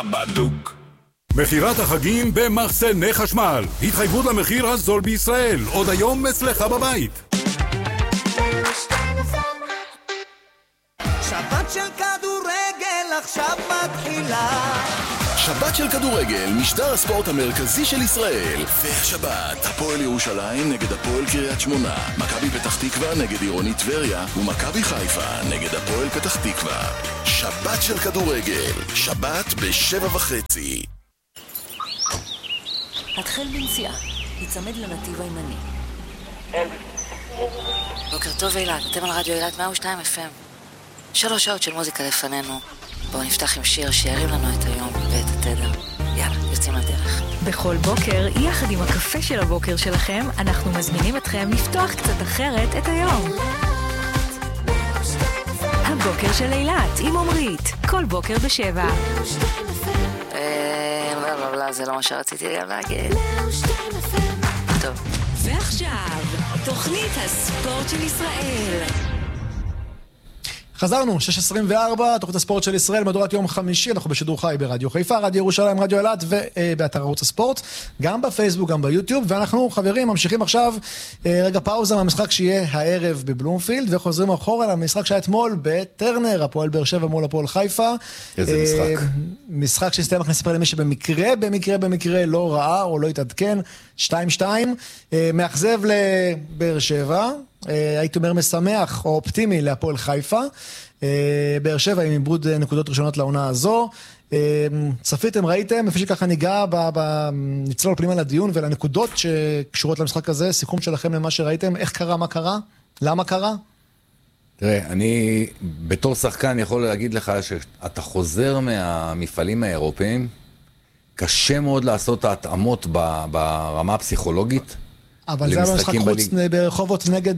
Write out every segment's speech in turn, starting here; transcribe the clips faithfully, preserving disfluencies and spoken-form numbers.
בדוק. מחירת החגים במחסני חשמל. התחייבות למחיר הזול בישראל. עוד היום אצלך בבית. שבת של כדורגל עכשיו מתחילה. שבת של כדורגל, משדר הספורט המרכזי של ישראל. והשבת, הפועל ירושלים נגד הפועל קריית שמונה, מכבי פתח תקווה נגד עירוני טבריה, ומכבי חיפה נגד הפועל פתח תקווה. שבת של כדורגל, שבת בשבע וחצי. התחל בנסיעה, יצמד לנתיב הימני. בוקר טוב אילת, אתם על רדיו אילת מאה ושתיים אף אם. שלוש שעות של מוזיקה לפנינו. בואו נפתח עם שיר שירים לנו את היום ואת התדר. יאללה, יוצאים לדרך. בכל בוקר, יחד עם הקפה של הבוקר שלכם, אנחנו מזמינים אתכם לפתוח קצת אחרת את היום. הבוקר של אילת עם עומרית, כל בוקר בשבע. אה, לא, לא, לא, זה לא מה שרציתי גם להגיד. טוב. ועכשיו, תוכנית הספורט של ישראל. חזרנו, שש עשרים וארבע, תוכנית הספורט של ישראל, מדורת יום חמישי, אנחנו בשידור חי ברדיו חיפה, רדיו ירושלים, רדיו אילת ובאתר ערוץ הספורט, גם בפייסבוק, גם ביוטיוב, ואנחנו חברים ממשיכים עכשיו רגע פאוזה מהמשחק שיהיה הערב בבלומפילד, וחוזרים אחורה למשחק שהיה אתמול בטרנר, הפועל באר שבע מול הפועל חיפה. איזה משחק? משחק שהסתיים, אנחנו נספר למי שבמקרה, במקרה, במקרה לא ראה או לא התעדכן, שתיים שתיים, מאכזב לבאר שבע, הייתי אומר משמח או אופטימי להפועל חיפה. באר שבע עם עיבוד נקודות ראשונות לעונה הזו. צפיתם, ראיתם, לפי שככה ניגע נצלול פנימה לדיון ולנקודות שקשורות למשחק הזה, סיכום שלכם למה שראיתם, איך קרה, מה קרה, למה קרה? תראה, אני בתור שחקן יכול להגיד לך שאתה חוזר מהמפעלים האירופיים, קשה מאוד לעשות את ההתאמות ברמה הפסיכולוגית. אבל זה היה משחק חוץ ברחובות נגד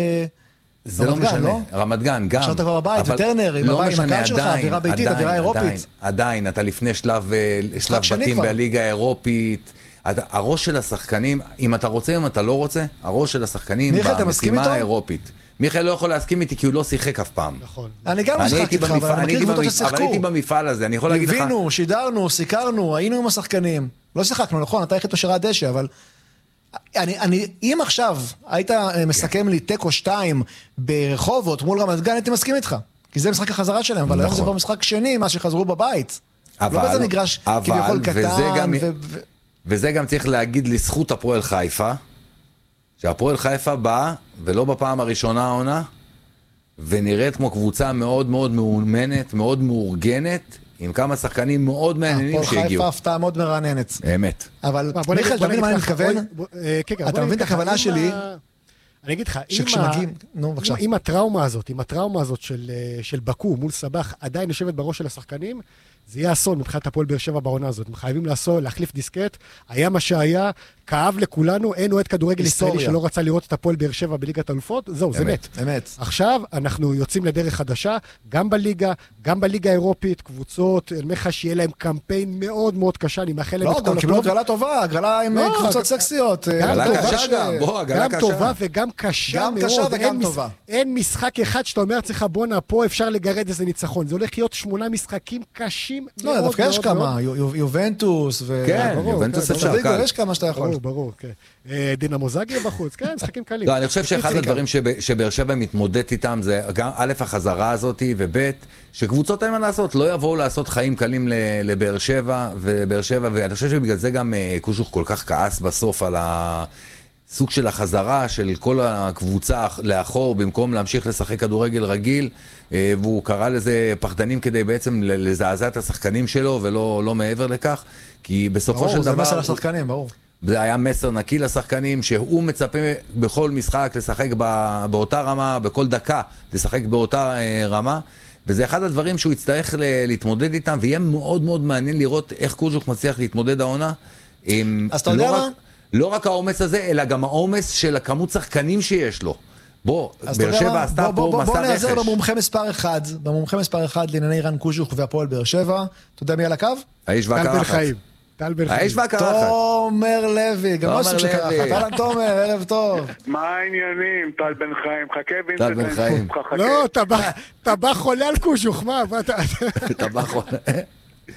זה לא משנה, רמת גן גם. עכשיו אתה כבר בבית, וטרנר, עם הקהל שלך, אווירה ביתית, אווירה אירופית. עדיין, אתה לפני שלב בתים בליגה האירופית. הראש של השחקנים, אם אתה רוצה, אם אתה לא רוצה, הראש של השחקנים במשימה האירופית. מיכאל לא יכול להסכים איתי כי הוא לא שיחק אף פעם. נכון. אני גם משחק איתך, אבל אני מכיר קבוצות ששיחקו. אבל הייתי במפעל הזה, אני יכול להגיד לך. הבינו, שידרנו, סיקרנו, היינו עם השחקנים. לא שיחקנו, נכון, אתה היחיד שירת דשא, אבל אני, אני, אם עכשיו היית מסכם לי טקו שתיים ברחובות מול רמת גן, הייתי מסכים איתך. כי זה משחק החזרה שלהם, אבל היום זה כבר משחק שני, מה שחזרו בבית. לא בזה נגרש כביכול קטן. וזה גם צריך להגיד לזכות הפועל חיפה, שהפועל חיפה באה, ולא בפעם הראשונה העונה, ונראית כמו קבוצה מאוד מאוד מאומנת, מאוד מאורגנת, עם כמה שחקנים מאוד מעניינים שהגיעו. הפועל חיפה הפתעה מאוד מרעננת. אמת. אבל מיכאל, אתה מבין מה אני מתכוון? אתה מבין את הכוונה שלי? אני אגיד לך, אם הטראומה הזאת, אם הטראומה הזאת של בקו מול סבח עדיין יושבת בראש של השחקנים, זה יהיה אסון מבחינת הפועל באר שבע בעונה הזאת. הם חייבים לעשות, להחליף דיסקט, היה מה שהיה, כאב לכולנו, אין אוהד כדורגל ישראלי שלא רצה לראות את הפועל באר שבע בליגת האלופות, זהו, זה מת. אמת. עכשיו אנחנו יוצאים לדרך חדשה, גם בליגה, גם בליגה האירופית, קבוצות, אני אומר לך שיהיה להם קמפיין מאוד מאוד קשה, אני מאחל להם את כל הטוב. לא, גם קיבלו הגרלה טובה, הגרלה עם קבוצות סקסיות. הגרלה קשה גם, בוא, הגרלה קשה. גם טובה וגם קשה מאוד. גם קשה וגם טובה. אין משחק אחד שאתה אומר צריך בונה, פה אפשר לגרד איזה ניצחון. זה הולך להיות שמונה משחקים קשים מאוד. לא, דווקא יש כמה, יובנטוס ו... כן, יובנטוס אפשר קל. יש כמה שאתה יכול. ברור, ברור, כן. דינמו זאגרב בחוץ, כן, משחקים קלים. לא, אני חושב שאחד הדברים שבאר שבע מתמודדת איתם זה גם א' החזרה הזאת וב' שקבוצות אין מה לעשות, לא יבואו לעשות חיים קלים לבאר שבע ובאר שבע, ואני חושב שבגלל זה גם קושוך כל כך כעס בסוף על הסוג של החזרה של כל הקבוצה לאחור במקום להמשיך לשחק כדורגל רגיל, והוא קרא לזה פחדנים כדי בעצם לזעזע את השחקנים שלו ולא לא מעבר לכך, כי בסופו של דבר... ברור, זה מסר לשחקנים, ברור. זה היה מסר נקי לשחקנים, שהוא מצפה בכל משחק לשחק באותה רמה, בכל דקה לשחק באותה רמה, וזה אחד הדברים שהוא יצטרך להתמודד איתם, ויהיה מאוד מאוד מעניין לראות איך קוז'וק מצליח להתמודד העונה. אז אתה יודע מה? לא רק האומץ הזה, אלא גם האומץ של הכמות שחקנים שיש לו. בוא, באר שבע עשתה פה מסע רכש. בוא נעזר במומחה מספר אחד, במומחה מספר אחד לענייני רן קוז'וק והפועל באר שבע. אתה יודע מי על הקו? האיש והקרחת. טל בן חיים. טל בן חיים. האיש והקרחת. תומר לוי, גם לא סוג של קרחת. אהלן תומר, ערב טוב. מה העניינים? טל בן חיים, חכה וינצ'ט. טל בן חיים. לא, אתה בא חולה על קוז'וק, מה? אתה בא חולה.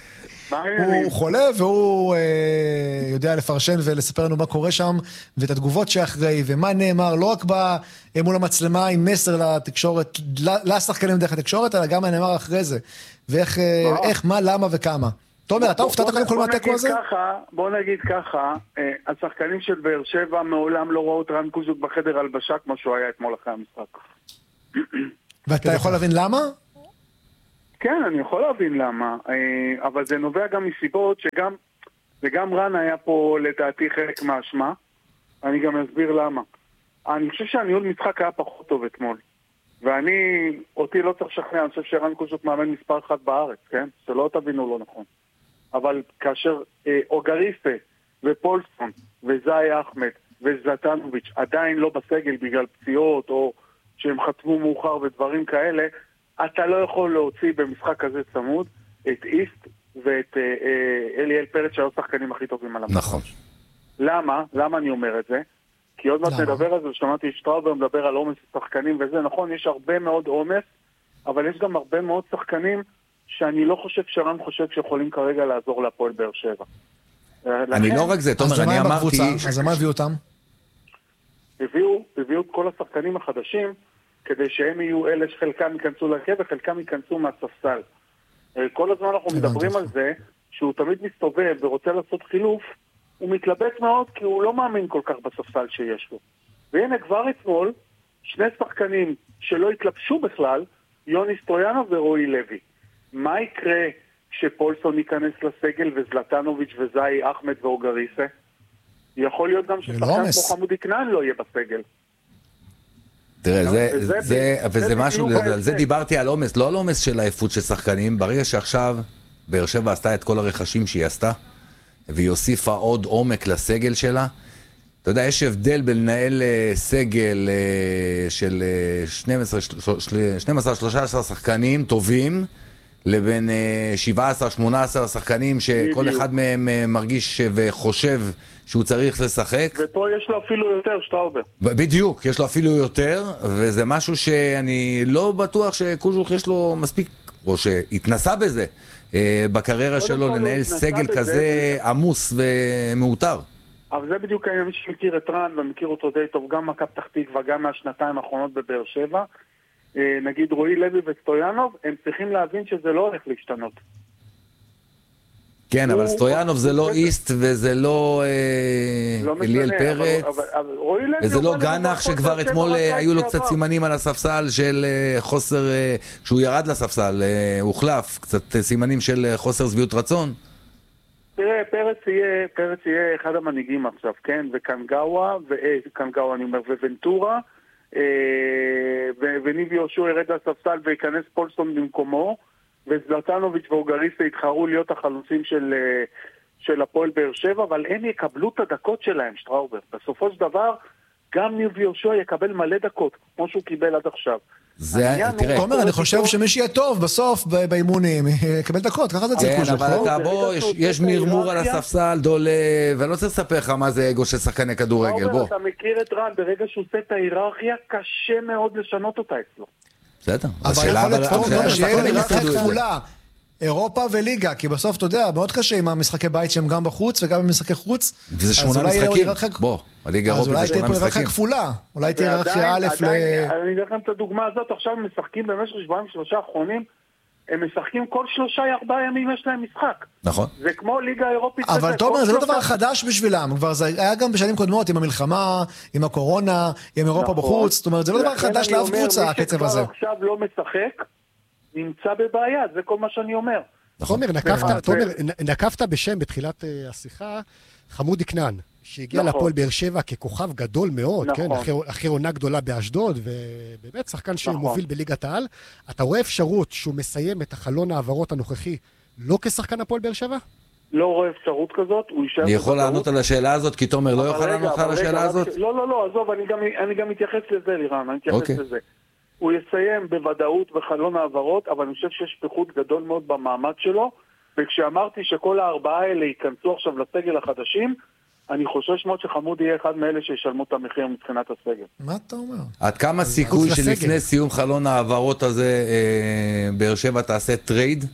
הוא חולה והוא אה, יודע לפרשן ולספר לנו מה קורה שם, ואת התגובות שאחרי, ומה נאמר, לא רק בא מול המצלמה עם מסר לתקשורת, לשחקנים דרך התקשורת, אלא גם מה נאמר אחרי זה, ואיך, אה, איך, מה, למה וכמה. תומר, אתה הופתעת קודם כל מהתיקו הזה? בוא נגיד ככה, השחקנים של באר שבע מעולם לא ראו את רן קוז'וק בחדר הלבשה כמו שהוא היה אתמול אחרי המשחק. ואתה יכול להבין למה? כן, אני יכול להבין למה, אבל זה נובע גם מסיבות שגם, וגם רן היה פה לדעתי חלק מהאשמה, אני גם אסביר למה. אני חושב שהניהול משחק היה פחות טוב אתמול, ואני, אותי לא צריך לשכנע, אני חושב שרן קוז'וק מאמן מספר אחת בארץ, כן? שלא תבינו לא נכון. אבל כאשר אה, אוגריפה ופולסון וזאי אחמד וזלטנוביץ' עדיין לא בסגל בגלל פציעות או שהם חתמו מאוחר ודברים כאלה, אתה לא יכול להוציא במשחק כזה צמוד את איסט ואת אה, אה, אליאל פרץ שהיו שחקנים הכי טובים על המשחק. נכון. למה? למה אני אומר את זה? כי עוד מעט נדבר על זה, ושמעתי שטראובר מדבר על עומס שחקנים וזה, נכון, יש הרבה מאוד עומס, אבל יש גם הרבה מאוד שחקנים שאני לא חושב שרן חושב שיכולים כרגע לעזור להפועל באר שבע. אני לא רק זה, תומר, אני אמרתי... אז מה הביאו אותם? הביאו, הביאו את כל השחקנים החדשים, כדי שהם יהיו אלה שחלקם ייכנסו להרכב וחלקם ייכנסו מהספסל. כל הזמן אנחנו מדברים על זה, שהוא תמיד מסתובב ורוצה לעשות חילוף, הוא מתלבט מאוד כי הוא לא מאמין כל כך בספסל שיש לו. והנה כבר אתמול, שני שחקנים שלא התלבשו בכלל, יוני סטויאנוב ורועי לוי. מה יקרה כשפולסון ייכנס לסגל וזלטנוביץ' וזאי אחמד ואוגריסה? יכול להיות גם ששחקן כמו חמודי כנען לא יהיה בסגל. תראה, וזה משהו, על זה דיברתי על עומס, לא על עומס של העייפות של שחקנים, ברגע שעכשיו באר שבע עשתה את כל הרכשים שהיא עשתה, והיא הוסיפה עוד עומק לסגל שלה, אתה יודע, יש הבדל בלנהל סגל של שנים עשר שלושה עשר שחקנים טובים, לבין שבע עשרה שמונה עשרה שחקנים שכל אחד מהם מרגיש וחושב שהוא צריך לשחק. ופה יש לו אפילו יותר, שטראובר. בדיוק, יש לו אפילו יותר, וזה משהו שאני לא בטוח שקוז'וך יש לו מספיק, או שהתנסה בזה בקריירה שלו לנהל סגל כזה עמוס ומאותר. אבל זה בדיוק מי שמכיר את רן ומכיר אותו די טוב, גם מכבי פתח תקווה וגם מהשנתיים האחרונות בבאר שבע, נגיד רועי לוי וסטויאנוב, הם צריכים להבין שזה לא הולך להשתנות. כן, אבל סטויאנוב זה לא איסט וזה לא אליאל פרץ, וזה לא גנח שכבר אתמול היו לו קצת סימנים על הספסל של חוסר, כשהוא ירד לספסל, הוחלף, קצת סימנים של חוסר שביעות רצון. תראה, פרץ יהיה, פרץ יהיה אחד המנהיגים עכשיו, כן? וקנגאווה, וקנגאווה אני אומר, וונטורה, וניב יהושע ירד לספסל וייכנס פולסון במקומו, וזלטנוביץ' ואוגריסה יתחרו להיות החלוצים של, של הפועל באר שבע, אבל הם יקבלו את הדקות שלהם, שטראובר. בסופו של דבר, גם ניב יהושע יקבל מלא דקות, כמו שהוא קיבל עד עכשיו. זה, תראה. תומר, אני חושב שמי שיהיה טוב בסוף באימונים, יקבל דקות, ככה זה צריך. כן, אבל אתה בוא, יש מרמור על הספסל, דולב, ואני לא צריך לספר לך מה זה אגו של שחקני כדורגל, בוא. אתה מכיר את רן, ברגע שהוא עושה את ההיררכיה, קשה מאוד לשנות אותה אצלו. בסדר. אבל יכול להיות תומר שיהיה משחק כפולה, אירופה וליגה, כי בסוף, אתה יודע, מאוד קשה עם המשחקי בית שהם גם בחוץ וגם במשחקי חוץ. וזה שמונה משחקים. בוא, הליגה אירופית זה שמונה משחקים. אז אולי תהיה פה כפולה. אולי תהיה היררכיה א' ל... אני אגיד לכם את הדוגמה הזאת, עכשיו הם משחקים במשך שבועיים שלושה האחרונים, הם משחקים כל שלושה ארבעה ימים יש להם משחק. נכון. זה כמו ליגה אירופית. אבל תומר, זה לא דבר חדש בשבילם. כבר זה היה גם בשנים קודמות עם המלחמה, עם הקורונה, עם אירופה בחוץ. זאת אומרת, זה לא דבר חדש לאף קבוצה, הקצב הזה. מי שכבר עכשיו לא משחק, נמצא בבעיה, זה כל מה שאני אומר. תומר, נקפת בשם בתחילת השיחה, חמודי כנען, שהגיע לפועל באר שבע ככוכב גדול מאוד, אחרי עונה גדולה באשדוד, ובאמת שחקן שמוביל בליגת העל. אתה רואה אפשרות שהוא מסיים את החלון העברות הנוכחי, לא כשחקן הפועל באר שבע? לא רואה אפשרות כזאת, הוא יישאר... אני יכול לענות על השאלה הזאת, כי תומר לא יוכל לענות על השאלה הזאת? לא, לא, לא, עזוב, אני גם מתייחס לזה, לירן, אני מתייחס לזה. הוא יסיים בוודאות בחלון העברות, אבל אני חושב שיש פיחות גדול מאוד במעמד שלו, וכשאמרתי שכל הארבעה האלה ייכנסו עכשיו לסגל החדשים, אני חושש מאוד שחמוד יהיה אחד מאלה שישלמו את המחיר מבחינת הסגל. מה אתה אומר? עד כמה סיכוי שלפני סיום חלון העברות הזה, באר שבע תעשה טרייד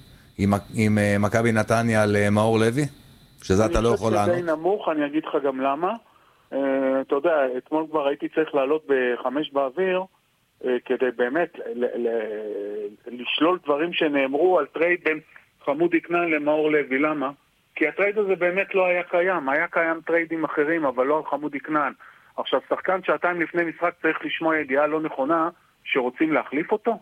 עם, עם uh, מכבי נתניה על uh, מאור לוי? שזה אתה לא יכול לענות? אני חושב שזה די נמוך, אני אגיד לך גם למה. Uh, אתה יודע, אתמול כבר הייתי צריך לעלות בחמש באוויר, uh, כדי באמת ל- ל- לשלול דברים שנאמרו על טרייד בין חמודי כנען למאור לוי. למה? כי הטרייד הזה באמת לא היה קיים. היה קיים טריידים אחרים, אבל לא על חמודי כנען. עכשיו, שחקן שעתיים לפני משחק צריך לשמוע ידיעה לא נכונה שרוצים להחליף אותו?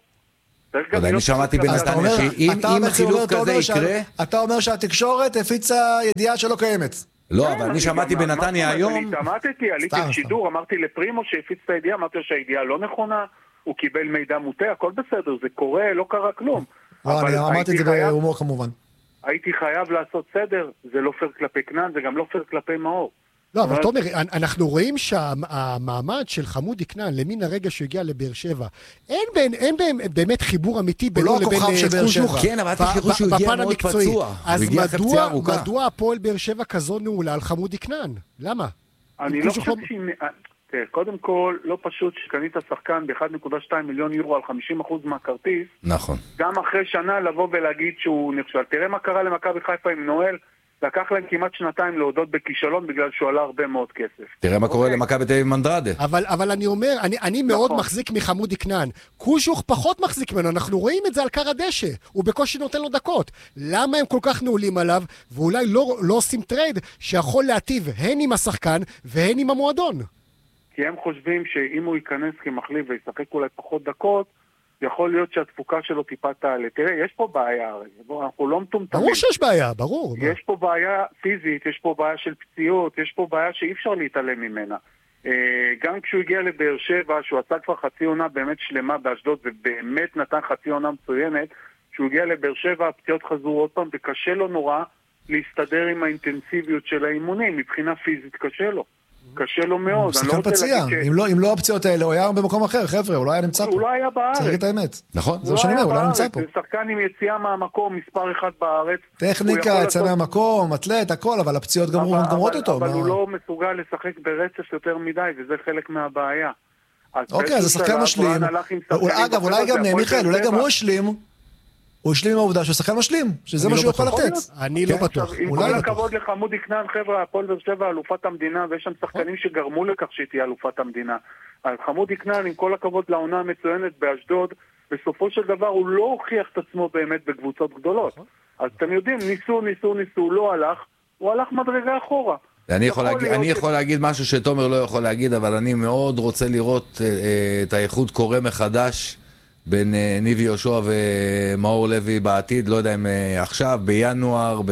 אני שמעתי בנתניה שאם חילוף כזה יקרה... אתה אומר שהתקשורת הפיצה ידיעה שלא קיימת. לא, אבל אני שמעתי בנתניה היום... אני שמעתי, עליתי לשידור, אמרתי לפרימו שהפיץ את הידיעה, אמרתי שהידיעה לא נכונה, הוא קיבל מידע מוטה, הכל בסדר, זה קורה, לא קרה כלום. לא, אני אמרתי את זה בהומור כמובן. הייתי חייב לעשות סדר, זה לא פייר כלפי כנען, זה גם לא פייר כלפי מאור. לא, אבל תומר, אנחנו רואים שהמעמד של חמודי כנען למין הרגע שהוא הגיע לבאר שבע, אין בין, אין בין באמת חיבור אמיתי בינו לבין קוז'וך. כן, אבל תשכחו שהוא הגיע מאוד פצוע. אז מדוע הפועל באר שבע כזו נעולה על חמודי כנען? למה? אני לא חושב שהיא... קודם כל, לא פשוט שקנית שחקן ב-אחד נקודה שתיים מיליון יורו על חמישים אחוז מהכרטיס. נכון. גם אחרי שנה לבוא ולהגיד שהוא נכשל. תראה מה קרה למכבי חיפה עם נואל. לקח להם כמעט שנתיים להודות בכישלון בגלל שהוא עלה הרבה מאוד כסף. תראה מה קורה למכבי תל אביב עם אנדרדה. אבל, אבל אני אומר, אני, אני מאוד מחזיק מחמודי כנען. קוז'וך פחות מחזיק ממנו, אנחנו רואים את זה על קר הדשא. הוא בקושי נותן לו דקות. למה הם כל כך נעולים עליו, ואולי לא, לא עושים טרייד שיכול להטיב הן עם השחקן והן עם המועדון? כי הם חושבים שאם הוא ייכנס כמחליף וישחק אולי פחות דקות, יכול להיות שהתפוקה שלו טיפה תעלה. תראה, יש פה בעיה, בוא, אנחנו לא מטומטמים. ברור שיש בעיה, ברור. יש פה בעיה פיזית, יש פה בעיה של פציעות, יש פה בעיה שאי אפשר להתעלם ממנה. גם כשהוא הגיע לבאר שבע, שהוא עשה כבר חצי עונה באמת שלמה באשדוד, ובאמת נתן חצי עונה מצוינת, כשהוא הגיע לבאר שבע, הפציעות חזרו עוד פעם, וקשה לו נורא להסתדר עם האינטנסיביות של האימונים, מבחינה פיזית קשה לו. קשה לו מאוד. הוא שחקן פציע, אם לא הפציעות האלה, הוא היה במקום אחר, חבר'ה, הוא לא היה נמצא פה. הוא לא היה בארץ. צריך את האמת. נכון. זה מה שאני אומר, הוא לא נמצא פה. זה שחקן עם יציאה מהמקום, מספר אחד בארץ. טכניקה, יצא מהמקום, אתלט, הכל, אבל הפציעות גומרות אותו. אבל הוא לא מסוגל לשחק ברצף יותר מדי, וזה חלק מהבעיה. אוקיי, אז השחקן משלים. אגב, אולי גם, מיכאל, אולי גם הוא השלים. הוא השלים עם העובדה שהוא שחקן משלים, שזה מה שהוא יכול לתת. אני לא בטוח. עם כל הכבוד לחמודי כנען, חבר'ה, הפועל באר שבע אלופת המדינה, ויש שם שחקנים שגרמו לכך שהיא תהיה אלופת המדינה. אז חמודי כנען, עם כל הכבוד לעונה המצוינת באשדוד, בסופו של דבר הוא לא הוכיח את עצמו באמת בקבוצות גדולות. אז אתם יודעים, ניסו, ניסו, ניסו, לא הלך, הוא הלך מדרגה אחורה. אני יכול, להגיד, אני יכול להגיד משהו שתומר לא יכול להגיד, אבל אני מאוד רוצה לראות את האיחוד קורה מחדש בין ניבי יהושע ומאור לוי בעתיד, לא יודע אם עכשיו, בינואר,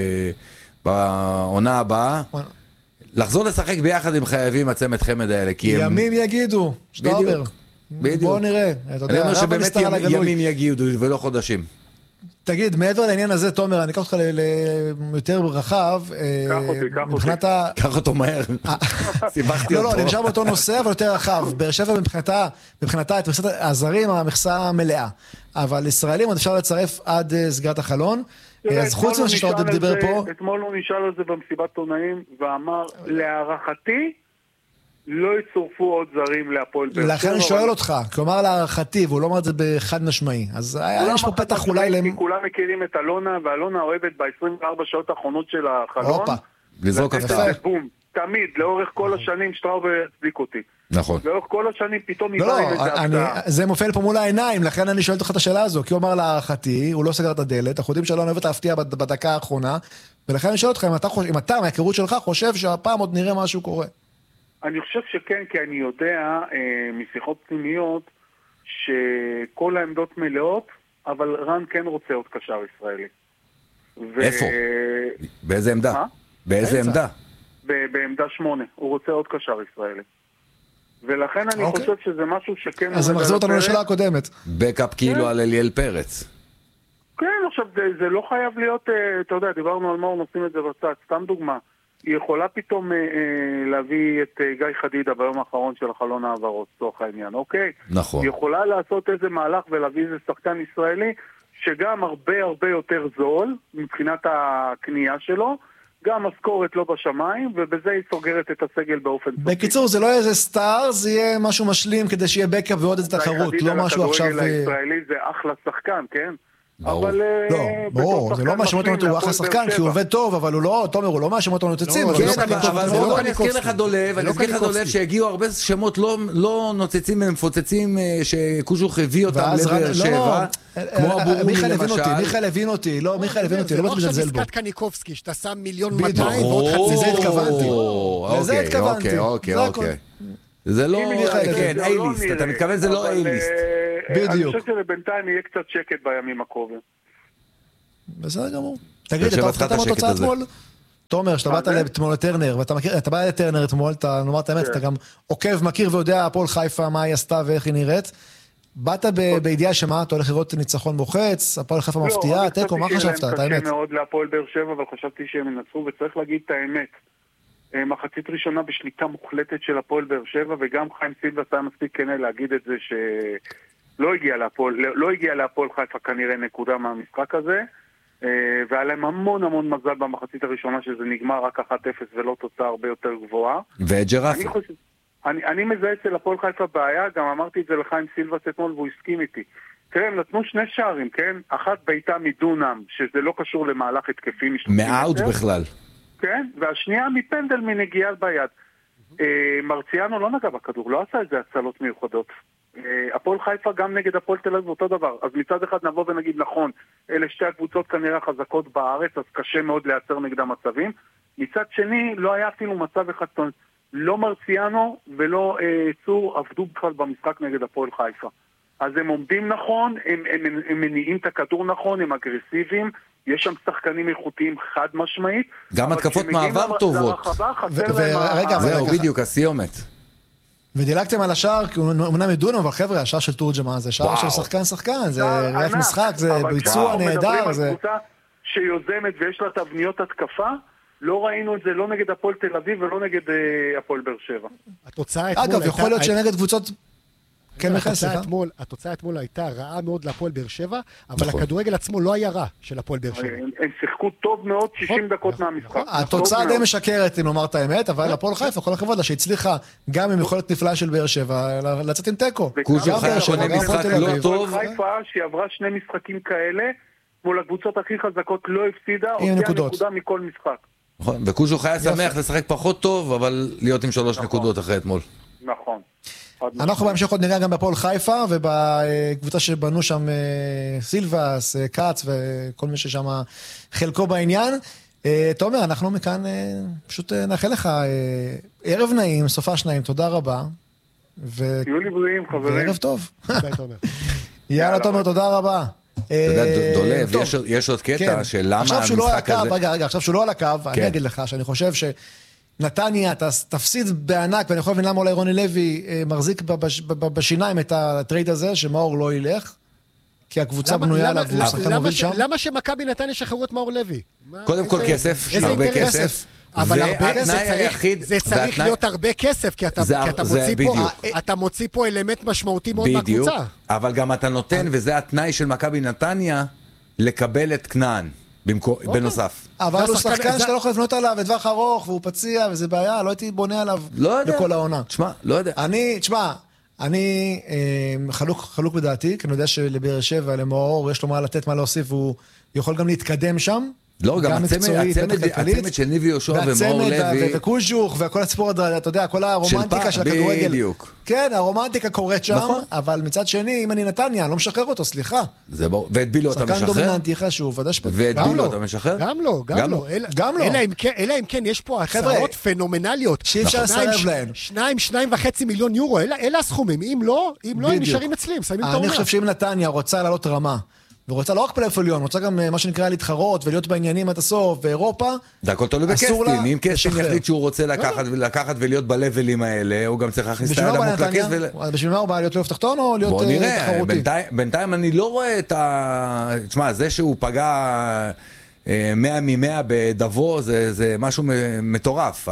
בעונה הבאה. לחזור לשחק ביחד עם חייבים הצמד חמד האלה. ימים יגידו, שטאובר. בוא נראה. אני אומר שבאמת ימים יגידו ולא חודשים. תגיד, מעבר לעניין הזה, תומר, אני אקח אותך ליותר רחב. קח אותי, קח אותי. קח אותו מהר. סיבכתי אותו. לא, לא, אני נשאר באותו נושא, אבל יותר רחב. באר שבע מבחינתה, את מכסת הזרים, המכסה מלאה. אבל ישראלים עוד אפשר לצרף עד סגירת החלון. אז חוץ ממה שאתה עוד דיבר פה... אתמול הוא נשאל על זה במסיבת עונאים, ואמר, להערכתי, לא יצורפו עוד זרים להפועל באר שבע. לכן אני שואל אותך, כלומר להערכתי, והוא לא אומר את זה בחד משמעי, אז יש פה פתח אולי... כי כולם מכירים את אלונה, ואלונה אוהבת ב-עשרים וארבע שעות האחרונות של החלון. אופה. לזרוק הפתעה. בום, תמיד, לאורך כל השנים, שטראובר יצדיק אותי. נכון. לאורך כל השנים פתאום לא, לא, זה מופיע פה מול העיניים, לכן אני שואל אותך את השאלה הזו, כי הוא אמר להערכתי, הוא לא סגר את הדלת, אנחנו יודעים שלא אוהבת להפתיע בדקה האחרונה, ולכן אני שואל אותך, אם אתה, מההיכרות שלך, חושב שהפעם עוד נראה משהו קורה. אני חושב שכן, כי אני יודע אה, משיחות פנימיות שכל העמדות מלאות, אבל רן כן רוצה עוד קשר ישראלי. ו... איפה? באיזה עמדה? מה? באיזה עמדה? ב- בעמדה שמונה. הוא רוצה עוד קשר ישראלי. ולכן אני אוקיי. חושב שזה משהו שכן... אז זה מחזור אותנו לשאלה הקודמת. בקאפ כאילו על אליאל פרץ. כן, עכשיו זה, זה לא חייב להיות, אה, אתה יודע, דיברנו על מה הוא נושאים את זה בצד. סתם דוגמה. היא יכולה פתאום אה, להביא את אה, גיא חדידה ביום האחרון של החלון העברות, צורך העניין, אוקיי? נכון. היא יכולה לעשות איזה מהלך ולהביא איזה שחקן ישראלי, שגם הרבה הרבה יותר זול, מבחינת הקנייה שלו, גם משכורת לא בשמיים, ובזה היא סוגרת את הסגל באופן סופי. בקיצור, זה לא איזה סטאר, זה יהיה משהו משלים כדי שיהיה בקאפ ועוד איזה תחרות, לא משהו עכשיו... הכדורגל הישראלי זה אחלה שחקן, כן? אבל... לא, ברור, זה לא מאשים אותו הוא אחלה שחקן, כי הוא עובד טוב, אבל הוא לא, תומר, הוא לא מאשים אותו נוצצים. כן, אבל בואו אני אזכיר לך דולב, אני אזכיר לך דולב שהגיעו הרבה שמות לא נוצצים ומפוצצים שקוז'וך הביא אותם לבאר שבע, כמו אבורוני למשל. מיכאל הבין אותי, לא, מיכאל הבין אותי, לא בטח מזלזל בו. עסקת קניקובסקי, שאתה שם מיליון מאתיים ועוד חצי. לזה התכוונתי. לזה התכוונתי. אוקיי, אוקיי. זה לא, כן, אייליסט, אתה מתכוון זה לא אייליסט. בדיוק. אני חושב שבינתיים יהיה קצת שקט בימים הקרובים. בסדר גמור. תגיד, אתה אופתת מהתוצאה אתמול? תומר, שאתה באת אתמול לטרנר, ואתה בא לטרנר אתמול, אתה נאמר את האמת, אתה גם עוקב, מכיר ויודע הפועל חיפה, מה היא עשתה ואיך היא נראית. באת בידיעה שמה, אתה הולך לראות ניצחון מוחץ, הפועל חיפה מפתיעה, תיקו, מה חשבת? את האמת. קשה מאוד להפועל באר שבע, אבל חשבתי שהם ינצחו, וצריך להגיד את האמת. מחצית ראשונה בשליטה מוחלטת של הפועל באר שבע, וגם חיים סילבס היה מספיק כנה להגיד את זה שלא הגיע להפועל, לא הגיע להפועל חיפה כנראה נקודה מהמשחק הזה, והיה להם המון המון מזל במחצית הראשונה שזה נגמר רק אחת אפס ולא תוצאה הרבה יותר גבוהה. וג'רפי. אני, אני מזהה אצל הפועל חיפה בעיה, גם אמרתי את זה לחיים סילבס אתמול והוא הסכים איתי. תראה, הם נתנו שני שערים, כן? אחת ביתה מדונם, שזה לא קשור למהלך התקפי. מאוט בכלל. כן, והשנייה מפנדל מנגיעה ביד. מרציאנו לא נגע בכדור, לא עשה את זה הצלות מיוחדות. הפועל חיפה גם נגד הפועל תל אביב אותו דבר. אז מצד אחד נבוא ונגיד נכון, אלה שתי הקבוצות כנראה חזקות בארץ, אז קשה מאוד לייצר נגדם מצבים. מצד שני, לא היה אפילו מצב אחד, לא מרציאנו ולא צור עבדו בכלל במשחק נגד הפועל חיפה. אז הם עומדים נכון, הם, הם, הם מניעים את הכדור נכון, הם אגרסיביים, יש שם שחקנים איכותיים חד משמעית. גם התקפות מעבר טובות. זהו, בדיוק, הסיומת. ודילגתם על השער, כי הוא אמנם מדונם, אבל חבר'ה, השער של תורג'מן, זה שער של שחקן שחקן, זה ראיית משחק, זה ביצוע נהדר. אבל כשאנחנו מדברים על קבוצה שיוזמת ויש לה תבניות התקפה, לא ראינו את זה לא נגד הפועל תל אביב ולא נגד הפועל באר שבע. אגב, יכול להיות שנגד קבוצות... כן, התוצאה אתמול הייתה רעה מאוד להפועל באר שבע, אבל הכדורגל עצמו לא היה רע של הפועל באר שבע. הם שיחקו טוב מאוד שישים דקות מהמשחק. התוצאה די משקרת, אם לומר את האמת, אבל הפועל חיפה, כל הכבוד לה, שהצליחה גם עם יכולת נפלאה של באר שבע, לצאת עם טקו. קוז'וך חיפה, גם משחק לא טוב. חיפה, שהיא עברה שני משחקים כאלה, מול הקבוצות הכי חזקות לא הפסידה, הוציאה נקודה מכל משחק. נכון, וקוז'וך היה שמח לשחק פחות טוב, אבל להיות עם שלוש נקודות אחרי אתמול. נכון. אנחנו בהמשך עוד נראה גם בפועל חיפה, ובקבוצה שבנו שם סילבס, קאץ וכל מי ששם חלקו בעניין. תומר, אנחנו מכאן פשוט נאחל לך ערב נעים, סופה שניים, תודה רבה. תהיו לי בריאים, חברים. וערב טוב. יאללה, תומר, תודה רבה. אתה יודע, דולב, יש עוד קטע של למה המשחק הזה... רגע, רגע, עכשיו שהוא לא על הקו, אני אגיד לך שאני חושב ש... נתניה, תפסיד בענק, ואני יכול להבין למה אולי רוני לוי מחזיק בשיניים את הטרייד הזה, שמאור לא ילך, כי הקבוצה בנויה עליו, והוא שחקן מוביל שם. למה שמכבי נתניה שחררו את מאור לוי? קודם כל כסף, הרבה כסף. אבל הרבה כסף, זה צריך להיות הרבה כסף, כי אתה מוציא פה אלמנט משמעותי מאוד מהקבוצה. אבל גם אתה נותן, וזה התנאי של מכבי נתניה, לקבל את כנען. בנוסף. אבל הוא שחקן שאתה לא יכול לבנות עליו בטווח ארוך, והוא פציע, וזה בעיה, לא הייתי בונה עליו בכל העונה. תשמע, לא יודע. אני, תשמע, אני חלוק בדעתי, כי אני יודע שלבאר שבע, למאור, יש לו מה לתת, מה להוסיף, והוא יכול גם להתקדם שם. לא, גם הצמד של ניבי יהושע ומאור לוי. וקוז'וך, וכל הסיפור, אתה יודע, כל הרומנטיקה של הכדורגל. כן, הרומנטיקה קורית שם, אבל מצד שני, אם אני נתניה, אני לא משחרר אותו, סליחה. זה ברור. ואת בילו אתה משחרר? שחקן דומיננטי חשוב, ודאי שפט. ואת בילו אתה משחרר? גם לא, גם לא. גם לא. אלא אם כן, יש פה הצעות פנומנליות. שאפשר לסרב להן. שניים, שניים וחצי מיליון יורו, אלה הסכומים. אם לא, אם לא, הם נשארים אצלי, הם שמים את העונה. אני חושב שאם נתניה רוצה לעלות רמה, ורוצה לא רק פלייאוף עליון, רוצה גם מה שנקרא להתחרות ולהיות בעניינים עד הסוף, באירופה. זה הכל תלוי בקסטין, אם קסטין יחליט שהוא רוצה לקחת ולהיות בלבלים האלה, הוא גם צריך להכניס את האדם מול לכיס. בשביל מה הוא בא להיות פלייאוף תחתון או להיות תחרותי? בוא נראה, בינתיים אני לא רואה את ה... תשמע, זה שהוא פגע... מאה ממאה בדבו זה משהו מטורף.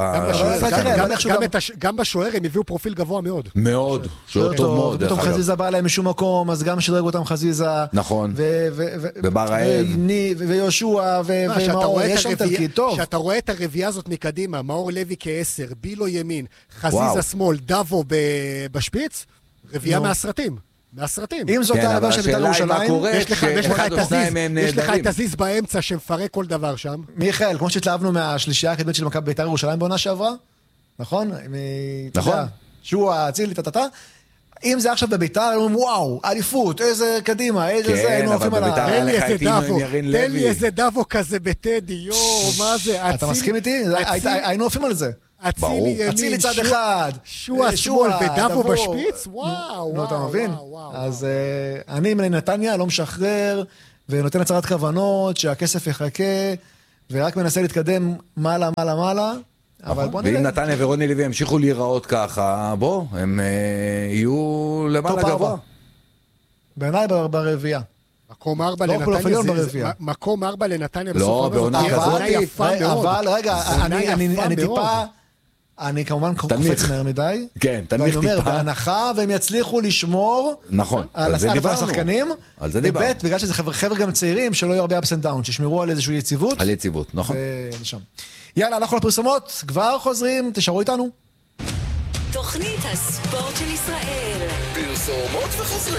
גם בשוער הם הביאו פרופיל גבוה מאוד. מאוד, שוער טוב מאוד. פתאום חזיזה בא להם משום מקום, אז גם שדרג אותם חזיזה. נכון. ובר האב. ויהושע ומאור, יש שם תלקיד טוב. כשאתה רואה את הרביעייה הזאת מקדימה, מאור לוי כעשר, בילו ימין, חזיזה שמאל, דבו בשפיץ, רביעייה מהסרטים. מהסרטים. אם זאת כן, אבל העבר של בית"ר השאלה היא מה ירושלים, קורה יש לך יש לך כשאחד את או שניים הזיז, מהם יש לך נהדרים. את הזיז באמצע שמפרק כל דבר שם. מיכאל, כמו שהתלהבנו מהשלישייה הקדמית של מכבי בית"ר ירושלים בעונה שעברה, נכון? מ- אתה נכון. יודע, שהוא האצילי, טטטה. אם זה עכשיו בבית"ר, הם אומרים, וואו, אליפות, איזה קדימה, איזה כן, זה, היינו אבל עפים על בבית"ר ה... היה תן לי לך איזה את אינו עם דאבו, ירין תן לוי. לי איזה דאבו כזה בטדי, יואו, מה זה? אתה מסכים איתי? היית- היינו עפים על זה. אצילי ימין, אצילי צד שועה- אחד, שועה אה, שמאל ודאבו דבור. בשפיץ? וואו, נו, אתה וואו, מבין? וואו, וואו. אז אה, אני מנתניה לא משחרר, ונותן הצהרת כוונות, שהכסף יחכה, ורק מנסה להתקדם מעלה, מעלה, מעלה, אבל בוא נראה. ואם נתניה ורוני לוי ימשיכו להיראות ככה, בוא, הם אה, יהיו למעלה טופ גבוה. ארבע. בעיניי בר- ברביעייה. מקום ארבע לא, לנתניה, פלייאוף זה- ברביעייה. זה- מקום ארבע לנתניה לא, בסוף העונה, בעונה זאת כזאת. עונה יפה רגע, מאוד. אבל רגע, עונה אני, אני, יפה אני מאוד. טיפה, אני כמובן קופץ מהר מדי. כן, ואני תנמיך אומר, טיפה. בהנחה והם יצליחו לשמור נכון, על על זה על דיברנו. השחקנים, על זה דיברנו. וב' בגלל שזה חבר'ה חבר'ה גם צעירים, שלא יהיו הרבה ups and downs, שישמרו על איזושהי יציבות. על יציבות, נכון. ושם. יאללה, אנחנו לפרסומות, כבר חוזרים, תשארו איתנו. תוכנית הספורט של ישראל. פרסומות וחוזרים.